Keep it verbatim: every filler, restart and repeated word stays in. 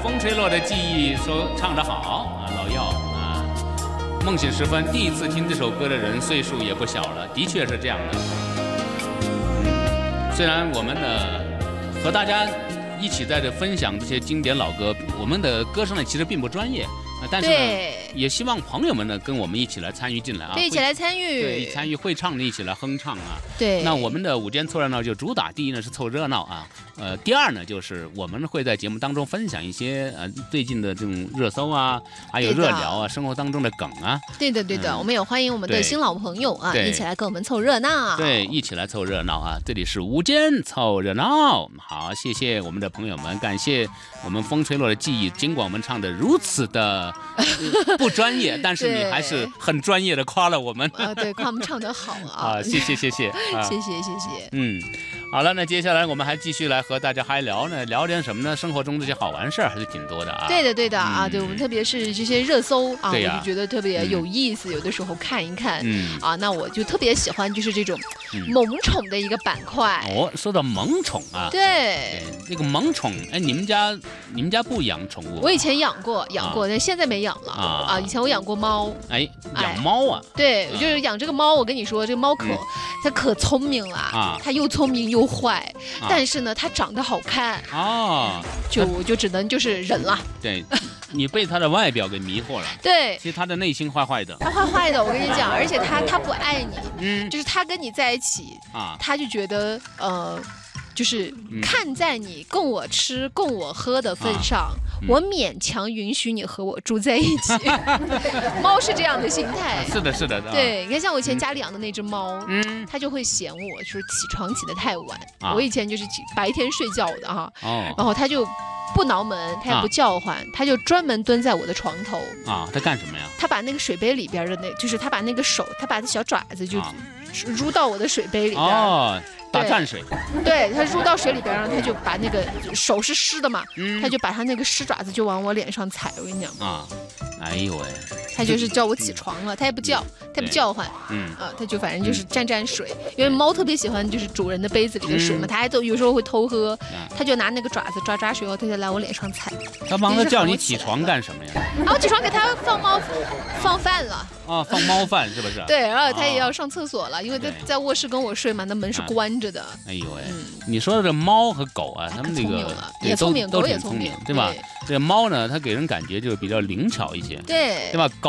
风吹落的记忆说唱得好啊，老药啊，梦醒时分，第一次听这首歌的人岁数也不小了，的确是这样的。嗯，虽然我们呢和大家一起在这分享这些经典老歌，我们的歌声呢其实并不专业。但是呢，也希望朋友们呢跟我们一起来参与进来啊， 对，一起来参与， 对，参与会唱的一起来哼唱啊。 对， 那我们的午间凑热闹就主打第一呢是凑热闹啊，呃，第二呢就是我们会在节目当中分享一些呃最近的这种热搜啊，还有热聊啊，生活当中的梗啊。 对的，对的，嗯、我们也欢迎我们的新老朋友啊，一起来跟我们凑热闹。 对，一起来凑热闹啊！这里是午间凑热闹，好，谢谢我们的朋友们，感谢我们风吹落的记忆，尽管我们唱的如此的。不专业，但是你还是很专业的夸了我们啊！对，夸我们唱得好啊！ 啊，谢谢谢谢，啊、 谢谢谢谢。 嗯，好了，那接下来我们还继续来和大家还聊呢，聊点什么呢？生活中这些好玩事儿还是挺多的啊。 对的对的啊，嗯、对我们特别是这些热搜啊， 对我就觉得特别有意思，嗯、有的时候看一看， 嗯啊，那我就特别喜欢就是这种萌宠的一个板块。 嗯、哦，说到萌宠啊， 对， 这个萌宠，哎，你们家你们家不养宠物？ 我以前养过，养过，但、啊、现在没养了啊。啊，以前我养过猫， 哎，养猫啊？ 对，我就是养这个猫。我跟你说，这个猫可、嗯、它可聪明了啊， 它又聪明又坏，啊、但是呢，它长得好看啊， 就就只能就是忍了。 对，你被它的外表给迷惑了。 对， 其实它的内心坏坏的。 它坏坏的，我跟你讲，而且它它不爱你， 嗯， 就是它跟你在一起啊， 它就觉得呃。就是看在你供我吃、嗯、供我喝的份上，啊嗯、我勉强允许你和我住在一起。猫是这样的心态。 是的，是的。 对，你看像我以前家里养的那只猫， 嗯， 它就会嫌我就是起床起得太晚。 啊、 我以前就是白天睡觉的哈， 哦， 然后它就不挠门，它也不叫唤，啊、它就专门蹲在我的床头。 啊，它干什么呀？ 它把那个水杯里边的那，就是它把那个手，它把它小爪子就入到我的水杯里边。 哦。打蘸水， 对，它入到水里边，然后它就把那个手是湿的嘛， 嗯， 它就把它那个湿爪子就往我脸上踩。我跟你讲啊，哎呦喂， 它就是叫我起床了，它也不叫，它不叫唤， 嗯啊，它就反正就是沾沾水，因为猫特别喜欢就是主人的杯子里的水嘛，它还都有时候会偷喝，它就拿那个爪子抓抓水后，它就来我脸上踩。 它帮它叫你起床干什么呀？ 然后起床给它放猫放饭了。 啊，放猫饭是不是？ 对，然后它也要上厕所了，因为它在卧室跟我睡嘛，那门是关着的。 哎呦喂，你说的这猫和狗啊，它们这个也聪明， 都狗也聪明，对吧？这个猫呢，它给人感觉就比较灵巧一些， 对， 对吧？狗